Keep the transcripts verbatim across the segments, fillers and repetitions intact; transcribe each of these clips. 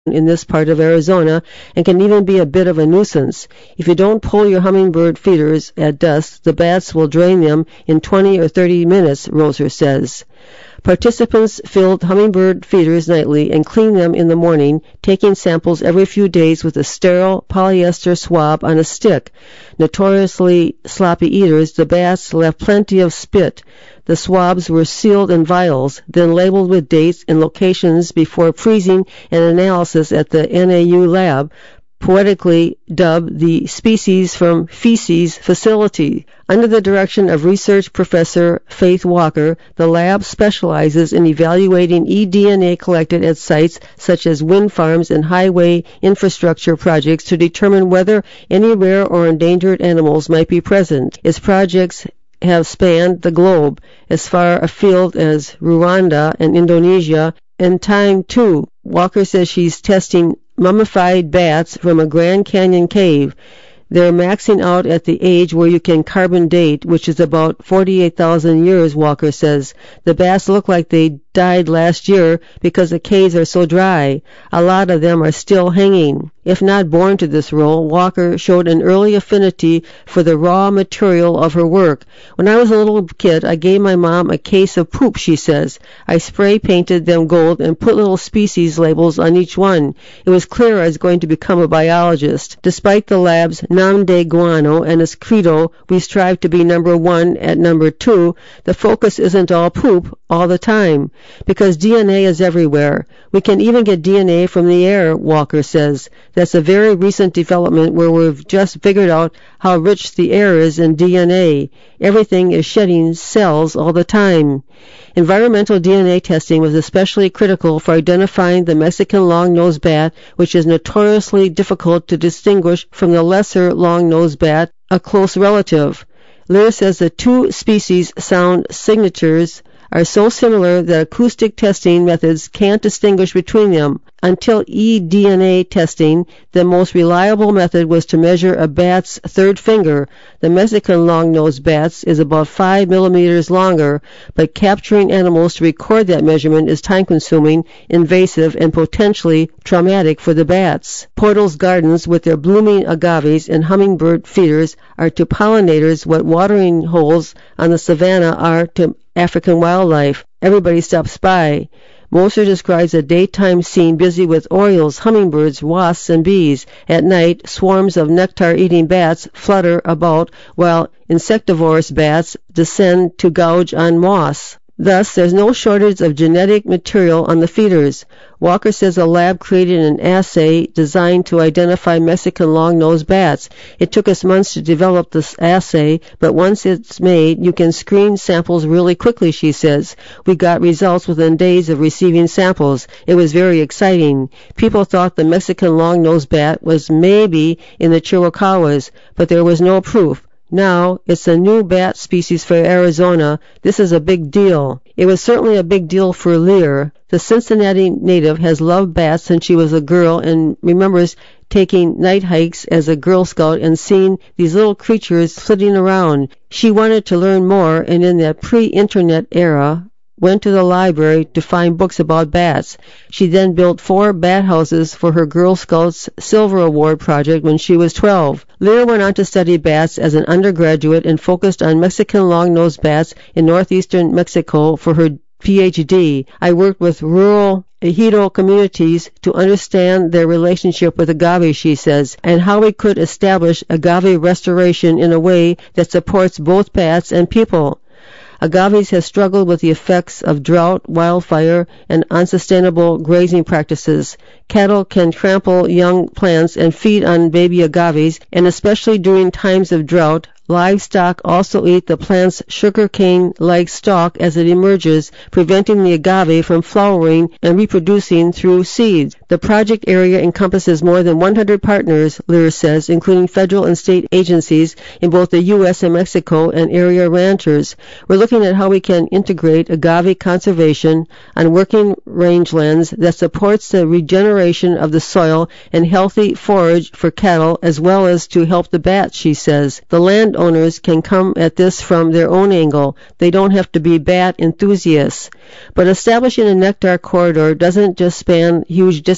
in this part of Arizona and can even be a bit of a nuisance. If you don't pull your hummingbird feeders at dusk, the bats will drain them in twenty or thirty minutes, Roser says. Participants filled hummingbird feeders nightly and cleaned them in the morning, taking samples every few days with a sterile polyester swab on a stick. Notoriously sloppy eaters, the bats left plenty of spit. The swabs were sealed in vials, then labeled with dates and locations before freezing and analysis at the N A U lab, poetically dubbed the Species from Feces Facility. Under the direction of research professor Faith Walker, the lab specializes in evaluating eDNA collected at sites such as wind farms and highway infrastructure projects to determine whether any rare or endangered animals might be present. Its projects have spanned the globe, as far afield as Rwanda and Indonesia, and time too. Walker says she's testing mummified bats from a Grand Canyon cave. They're maxing out at the age where you can carbon date, which is about forty-eight thousand years, Walker says. The bats look like they died last year because the caves are so dry. A lot of them are still hanging. If not born to this role, Walker showed an early affinity for the raw material of her work. When I was a little kid, I gave my mom a case of poop, she says. I spray painted them gold and put little species labels on each one. It was clear I was going to become a biologist. Despite the lab's nom de guano and its credo, we strive to be number one at number two, the focus isn't all poop all the time, because D N A is everywhere. We can even get D N A from the air, Walker says. That's a very recent development where we've just figured out how rich the air is in D N A. Everything is shedding cells all the time. Environmental D N A testing was especially critical for identifying the Mexican long-nosed bat, which is notoriously difficult to distinguish from the lesser long-nosed bat, a close relative. Lear says the two species' sound signatures are so similar that acoustic testing methods can't distinguish between them. Until eDNA testing, the most reliable method was to measure a bat's third finger. The Mexican long-nosed bats is about five millimeters longer, but capturing animals to record that measurement is time-consuming, invasive, and potentially traumatic for the bats. Portal's gardens, with their blooming agaves and hummingbird feeders, are to pollinators what watering holes on the savannah are to African wildlife. Everybody stops by. Moser describes a daytime scene busy with orioles, hummingbirds, wasps, and bees. At night, swarms of nectar-eating bats flutter about, while insectivorous bats descend to gouge on moss. Thus, there's no shortage of genetic material on the feeders. Walker says a lab created an assay designed to identify Mexican long-nosed bats. It took us months to develop this assay, but once it's made, you can screen samples really quickly, she says. We got results within days of receiving samples. It was very exciting. People thought the Mexican long-nosed bat was maybe in the Chiricahuas, but there was no proof. Now, it's a new bat species for Arizona. This is a big deal. It was certainly a big deal for Lear. The Cincinnati native has loved bats since she was a girl and remembers taking night hikes as a Girl Scout and seeing these little creatures flitting around. She wanted to learn more, and in that pre-internet era, went to the library to find books about bats. She then built four bat houses for her Girl Scouts Silver Award project when she was twelve. Lear went on to study bats as an undergraduate and focused on Mexican long-nosed bats in northeastern Mexico for her P H D. I worked with rural ejido communities to understand their relationship with agave, she says, and how we could establish agave restoration in a way that supports both bats and people. Agaves has struggled with the effects of drought, wildfire, and unsustainable grazing practices. Cattle can trample young plants and feed on baby agaves, and especially during times of drought, livestock also eat the plant's sugarcane-like stalk as it emerges, preventing the agave from flowering and reproducing through seeds. The project area encompasses more than one hundred partners, Lear says, including federal and state agencies in both the U S and Mexico and area ranchers. We're looking at how we can integrate agave conservation on working rangelands that supports the regeneration of the soil and healthy forage for cattle, as well as to help the bats, she says. The land owners can come at this from their own angle. They don't have to be bat enthusiasts. But establishing a nectar corridor doesn't just span huge distances.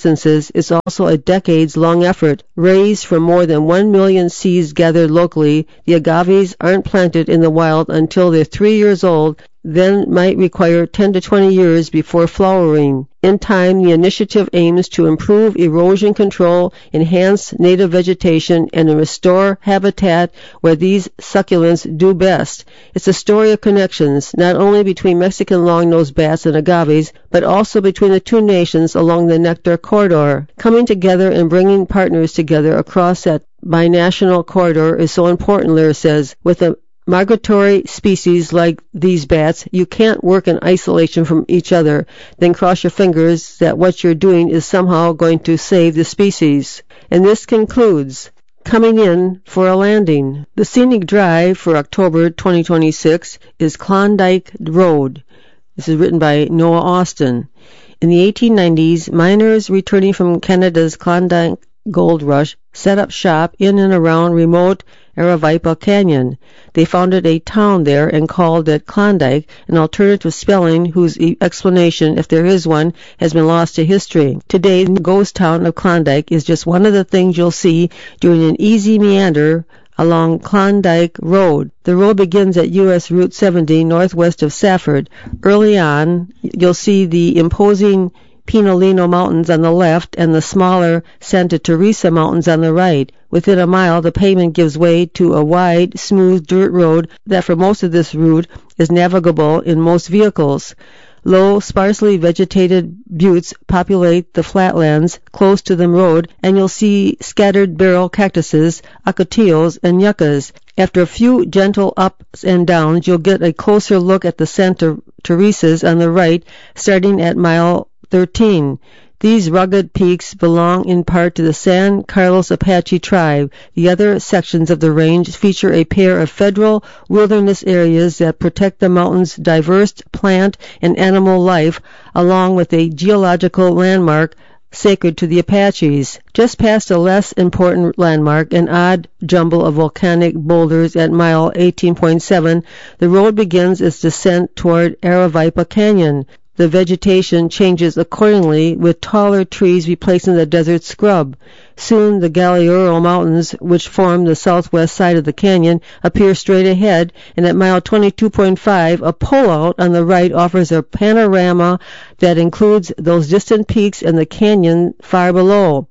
distances is also a decades-long effort. Raised from more than one million seeds gathered locally, the agaves aren't planted in the wild until they're three years old, then might require ten to twenty years before flowering. In time, the initiative aims to improve erosion control, enhance native vegetation, and restore habitat where these succulents do best. It's a story of connections, not only between Mexican long-nosed bats and agaves, but also between the two nations along the nectar corridor. Coming together and bringing partners together across that binational corridor is so important, Lear says. With a migratory species like these bats, you can't work in isolation from each other, then cross your fingers that what you're doing is somehow going to save the species. And this concludes Coming In for a Landing. The scenic drive for October twenty twenty-six is Klondike Road. This is written by Noah Austin. In the eighteen nineties, miners returning from Canada's Klondike Gold Rush set up shop in and around remote Aravaipa Canyon. They founded a town there and called it Klondike, an alternative spelling whose explanation, if there is one, has been lost to history. Today, the ghost town of Klondike is just one of the things you'll see during an easy meander along Klondike Road. The road begins at U S Route seventy northwest of Safford. Early on, you'll see the imposing Pinolino Mountains on the left and the smaller Santa Teresa Mountains on the right. Within a mile, the pavement gives way to a wide, smooth dirt road that for most of this route is navigable in most vehicles. Low, sparsely vegetated buttes populate the flatlands close to the road, and you'll see scattered barrel cactuses, ocotillos, and yuccas. After a few gentle ups and downs, you'll get a closer look at the Santa Teresas on the right, starting at mile thirteen. These rugged peaks belong in part to the San Carlos Apache tribe. The other sections of the range feature a pair of federal wilderness areas that protect the mountain's diverse plant and animal life, along with a geological landmark sacred to the Apaches. Just past a less important landmark, an odd jumble of volcanic boulders at mile eighteen point seven, the road begins its descent toward Aravaipa Canyon. The vegetation changes accordingly, with taller trees replacing the desert scrub. Soon the Galiuro Mountains, which form the southwest side of the canyon, appear straight ahead, and at mile twenty-two point five, a pullout on the right offers a panorama that includes those distant peaks and the canyon far below.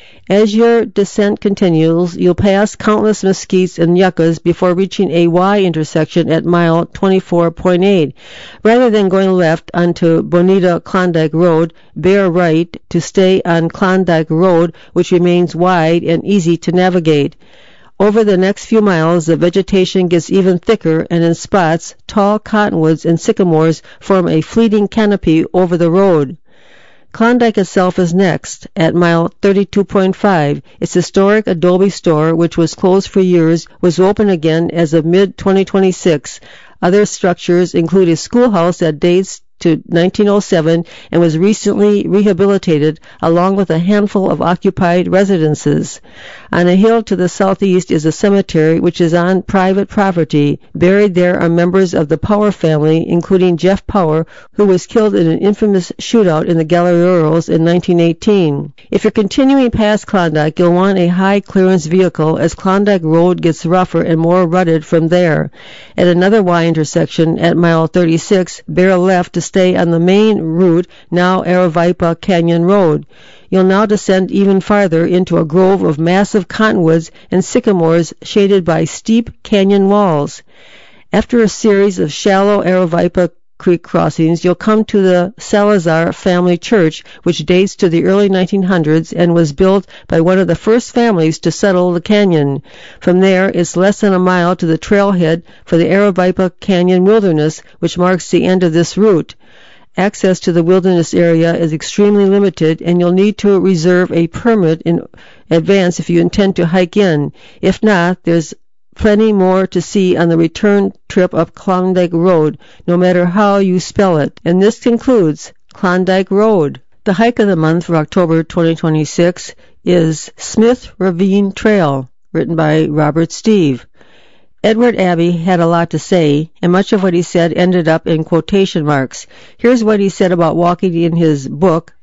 As your descent continues, you'll pass countless mesquites and yuccas before reaching a Y intersection at mile twenty-four point eight. Rather than going left onto Bonita Klondike Road, bear right to stay on Klondike Road, which remains wide and easy to navigate. Over the next few miles, the vegetation gets even thicker, and in spots, tall cottonwoods and sycamores form a fleeting canopy over the road. Klondike itself is next, at mile thirty-two point five. Its historic adobe store, which was closed for years, was open again as of mid twenty twenty-six. Other structures include a schoolhouse that dates to nineteen oh seven and was recently rehabilitated, along with a handful of occupied residences. On a hill to the southeast is a cemetery which is on private property. Buried there are members of the Power family, including Jeff Power, who was killed in an infamous shootout in the Galiuros in nineteen eighteen. If you're continuing past Klondike, you'll want a high-clearance vehicle, as Klondike Road gets rougher and more rutted from there. At another Y intersection at mile thirty-six, bear left to stay on the main route, now Aravaipa Canyon Road. You'll now descend even farther into a grove of massive cottonwoods and sycamores shaded by steep canyon walls. After a series of shallow Aravaipa Creek crossings, you'll come to the Salazar family church, which dates to the early nineteen hundreds and was built by one of the first families to settle the canyon. From there, it's less than a mile to the trailhead for the Aravaipa Canyon Wilderness, which marks the end of this route. Access to the wilderness area is extremely limited, and you'll need to reserve a permit in advance if you intend to hike in. If not, there's plenty more to see on the return trip up Klondike Road, no matter how you spell it. And this concludes Klondike Road. The hike of the month for October twenty twenty-six is Smith Ravine Trail, written by Robert Steve. Edward Abbey had a lot to say, and much of what he said ended up in quotation marks. Here's what he said about walking in his book,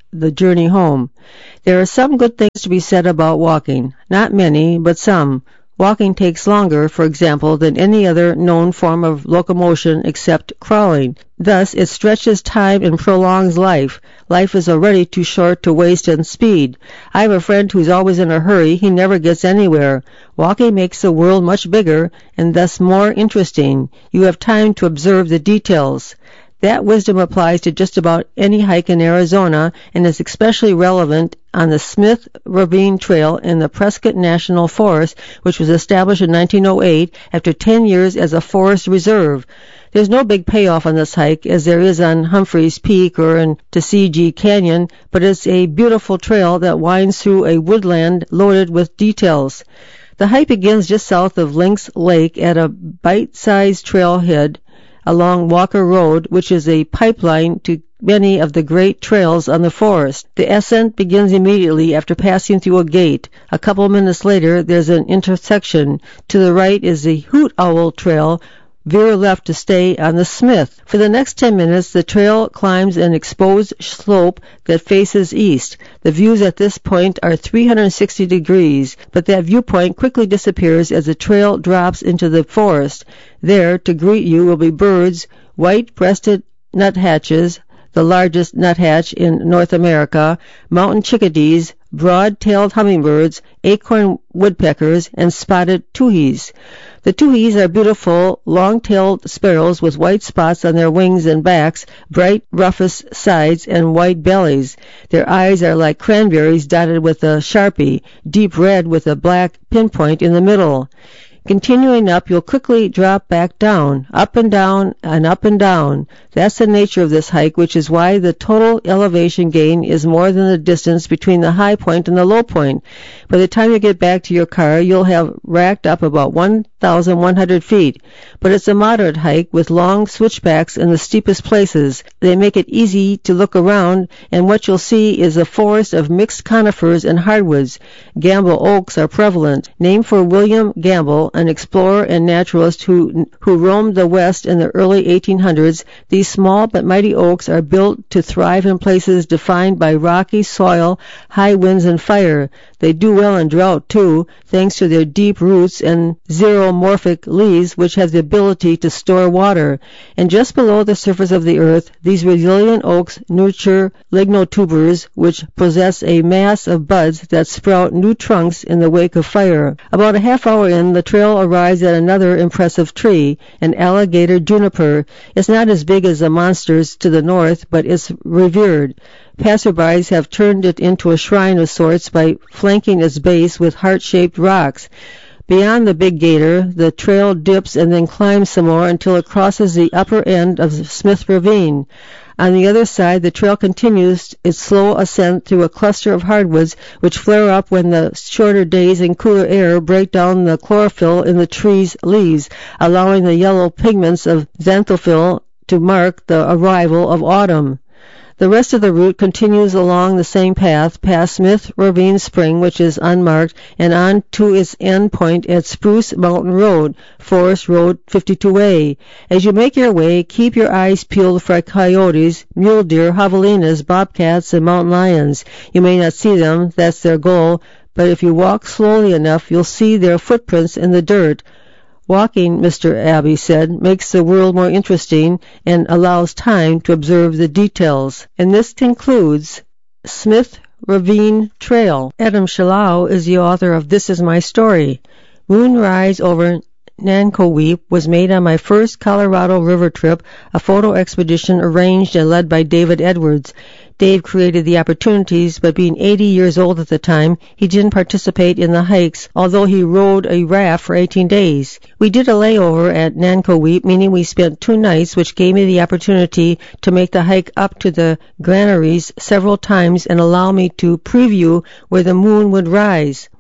the journey home. There are some good things to be said about walking. Not many, but some. Walking takes longer, for example, than any other known form of locomotion except crawling. Thus, it stretches time and prolongs life. Life is already too short to waste on speed. I have a friend who's always in a hurry. He never gets anywhere. Walking makes the world much bigger and thus more interesting. You have time to observe the details. That wisdom applies to just about any hike in Arizona and is especially relevant on the Smith Ravine Trail in the Prescott National Forest, which was established in nineteen oh eight after ten years as a forest reserve. There's no big payoff on this hike as there is on Humphreys Peak or in Tuskegee Canyon, but it's a beautiful trail that winds through a woodland loaded with details. The hike begins just south of Lynx Lake at a bite-sized trailhead along Walker Road, which is a pipeline to many of the great trails on the forest. The ascent begins immediately after passing through a gate. A couple minutes later, there's an intersection. To the right is the Hoot Owl Trail. Veer left to stay on the Smith. For the next ten minutes, the trail climbs an exposed slope that faces east. The views at this point are three hundred sixty degrees, but that viewpoint quickly disappears as the trail drops into the forest. There, to greet you, will be birds, white-breasted nuthatches, the largest nuthatch in North America, mountain chickadees, broad-tailed hummingbirds, acorn woodpeckers, and spotted toohees. The toohees are beautiful, long-tailed sparrows with white spots on their wings and backs, bright rufous sides, and white bellies. Their eyes are like cranberries dotted with a sharpie, deep red with a black pinpoint in the middle. Continuing up, you'll quickly drop back down, up and down, and up and down. That's the nature of this hike, which is why the total elevation gain is more than the distance between the high point and the low point. By the time you get back to your car, you'll have racked up about one thousand one hundred feet. But it's a moderate hike with long switchbacks in the steepest places. They make it easy to look around, and what you'll see is a forest of mixed conifers and hardwoods. Gamble oaks are prevalent, named for William Gamble, an explorer and naturalist who who roamed the West in the early eighteen hundreds. These small but mighty oaks are built to thrive in places defined by rocky soil, high winds, and fire. They do well in drought, too, thanks to their deep roots and xeromorphic leaves, which have the ability to store water. And just below the surface of the earth, these resilient oaks nurture lignotubers, which possess a mass of buds that sprout new trunks in the wake of fire. About a half hour in, the trail arrives at another impressive tree, an alligator juniper. It's not as big as the monsters to the north, but it's revered. Passerbys have turned it into a shrine of sorts by flanking its base with heart-shaped rocks. Beyond the big gator, the trail dips and then climbs some more until it crosses the upper end of Smith Ravine. On the other side, the trail continues its slow ascent through a cluster of hardwoods which flare up when the shorter days and cooler air break down the chlorophyll in the tree's leaves, allowing the yellow pigments of xanthophyll to mark the arrival of autumn. The rest of the route continues along the same path, past Smith Ravine Spring, which is unmarked, and on to its end point at Spruce Mountain Road, Forest Road fifty-two A. As you make your way, keep your eyes peeled for coyotes, mule deer, javelinas, bobcats, and mountain lions. You may not see them, that's their goal, but if you walk slowly enough, you'll see their footprints in the dirt. Walking, Mister Abbey said, makes the world more interesting and allows time to observe the details. And this concludes Smith Ravine Trail. Adam Shalau is the author of This Is My Story. Moonrise over Nankoweap was made on my first Colorado River trip, a photo expedition arranged and led by David Edwards. Dave created the opportunities, but being eighty years old at the time, he didn't participate in the hikes, although he rode a raft for eighteen days. We did a layover at Nankoweap, meaning we spent two nights, which gave me the opportunity to make the hike up to the granaries several times and allow me to preview where the moon would rise.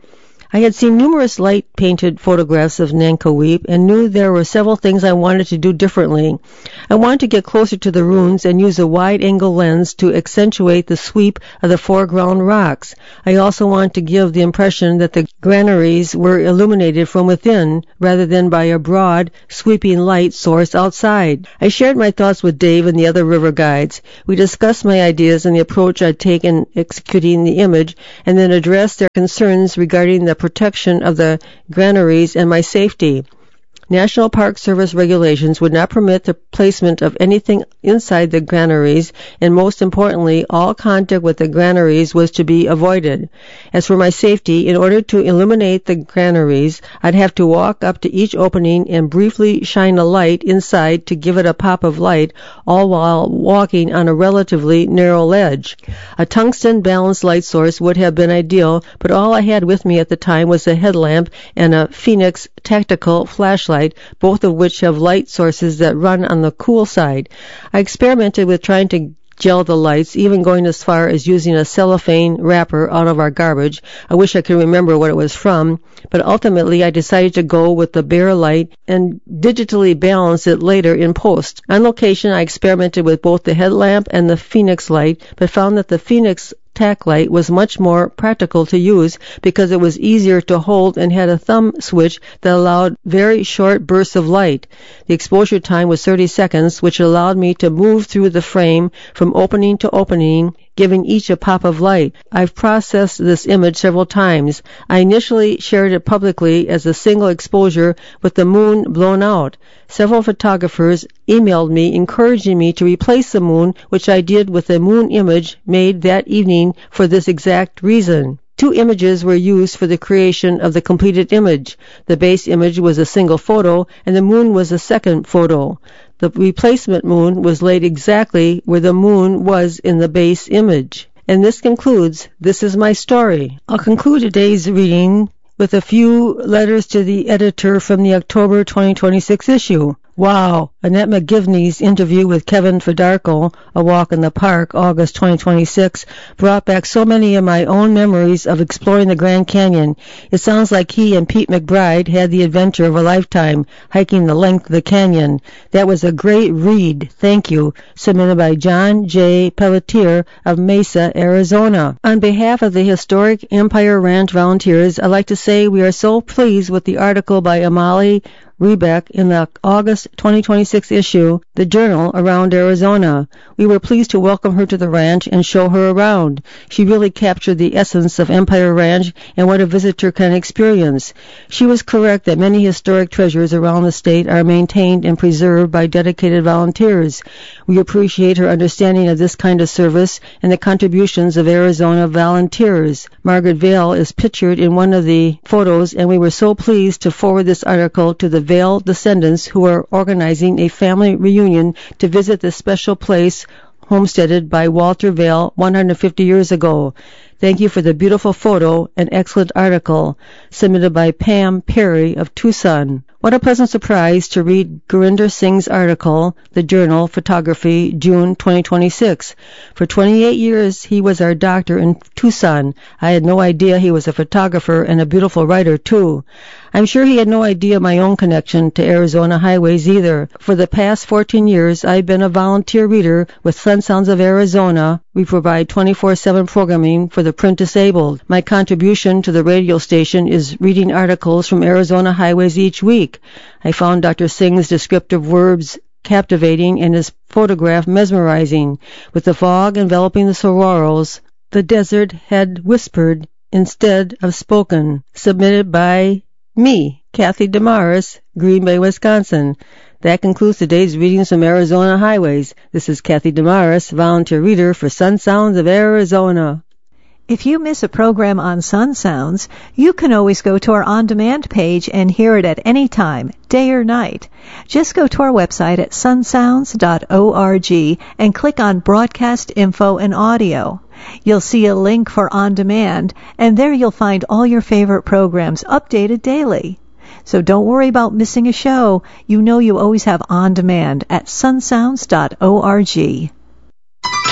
I had seen numerous light-painted photographs of Nankoweap and knew there were several things I wanted to do differently. I wanted to get closer to the ruins and use a wide-angle lens to accentuate the sweep of the foreground rocks. I also wanted to give the impression that the granaries were illuminated from within rather than by a broad, sweeping light source outside. I shared my thoughts with Dave and the other river guides. We discussed my ideas and the approach I'd take in executing the image, and then addressed their concerns regarding the protection of the granaries and my safety. National Park Service regulations would not permit the placement of anything inside the granaries, and most importantly, all contact with the granaries was to be avoided. As for my safety, in order to illuminate the granaries, I'd have to walk up to each opening and briefly shine a light inside to give it a pop of light, all while walking on a relatively narrow ledge. A tungsten balanced light source would have been ideal, but all I had with me at the time was a headlamp and a Phoenix tactical flashlight, both of which have light sources that run on the cool side. I experimented with trying to gel the lights, even going as far as using a cellophane wrapper out of our garbage. I wish I could remember what it was from, but ultimately I decided to go with the bare light and digitally balance it later in post. On location, I experimented with both the headlamp and the Phoenix light, but found that the Phoenix tack light was much more practical to use because it was easier to hold and had a thumb switch that allowed very short bursts of light. The exposure time was thirty seconds, which allowed me to move through the frame from opening to opening, giving each a pop of light. I've processed this image several times. I initially shared it publicly as a single exposure with the moon blown out. Several photographers emailed me encouraging me to replace the moon, which I did with a moon image made that evening for this exact reason. Two images were used for the creation of the completed image. The base image was a single photo, and the moon was a second photo. The replacement moon was laid exactly where the moon was in the base image. And this concludes This Is My Story. I'll conclude today's reading with a few letters to the editor from the October twenty twenty-six issue. Wow! Annette McGivney's interview with Kevin Fedarko, A Walk in the Park, August twenty twenty-six, brought back so many of my own memories of exploring the Grand Canyon. It sounds like he and Pete McBride had the adventure of a lifetime, hiking the length of the canyon. That was a great read. Thank you. Submitted by John J. Pelletier of Mesa, Arizona. On behalf of the Historic Empire Ranch volunteers, I'd like to say we are so pleased with the article by Amali Rebeck in the August twenty twenty-six issue, The Journal Around Arizona. We were pleased to welcome her to the ranch and show her around. She really captured the essence of Empire Ranch and what a visitor can experience. She was correct that many historic treasures around the state are maintained and preserved by dedicated volunteers. We appreciate her understanding of this kind of service and the contributions of Arizona volunteers. Margaret Vale is pictured in one of the photos, and we were so pleased to forward this article to the Vale descendants who are organizing a family reunion to visit this special place homesteaded by Walter Vale one hundred fifty years ago. Thank you for the beautiful photo and excellent article, submitted by Pam Perry of Tucson. What a pleasant surprise to read Gurinder Singh's article, The Journal, Photography, June twenty twenty-six. For twenty-eight years, he was our doctor in Tucson. I had no idea he was a photographer and a beautiful writer, too. I'm sure he had no idea my own connection to Arizona highways either. For the past fourteen years, I've been a volunteer reader with Sun Sounds of Arizona. We provide twenty-four seven programming for the print disabled. My contribution to the radio station is reading articles from Arizona highways each week. I found Doctor Singh's descriptive words captivating and his photograph mesmerizing. With the fog enveloping the saguaros, the desert had whispered instead of spoken. Submitted by me, Kathy Damaris, Green Bay, Wisconsin. That concludes today's readings from Arizona Highways. This is Kathy Damaris, volunteer reader for Sun Sounds of Arizona. If you miss a program on Sun Sounds, you can always go to our on-demand page and hear it at any time, day or night. Just go to our website at sun sounds dot org and click on Broadcast Info and Audio. You'll see a link for On Demand, and there you'll find all your favorite programs updated daily. So don't worry about missing a show. You know you always have On Demand at sun sounds dot org.